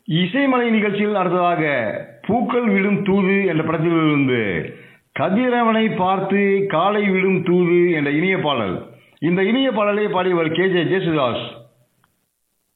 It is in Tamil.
இசைமலை நிகழ்ச்சியில் அடுத்ததாக பூக்கள் விடும் தூது என்ற படத்திலிருந்து கதிரவனை பார்த்து காலை விடும் தூது என்ற இனிய பாடல். இந்த இனிய பாடலை பாடியவர் KJ ஜேசுதாஸ்.